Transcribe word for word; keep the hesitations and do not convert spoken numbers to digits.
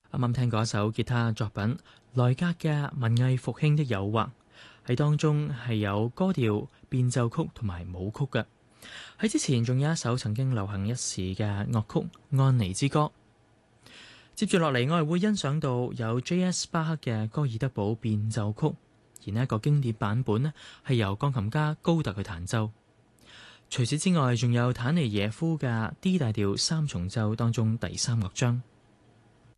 啱啱聽過一首吉他作品，萊格嘅文藝復興的誘惑，喺當中係有歌調、變奏曲同埋舞曲嘅。喺之前仲有一首曾經流行一時嘅樂曲《安妮之歌》。接住落嚟，我係會欣賞到有 J S 巴克嘅歌爾德堡變奏曲，而呢一個經典版本呢係由鋼琴家高特去彈奏。除此之外，仲有坦尼耶夫嘅 D 大調三重奏當中第三樂章。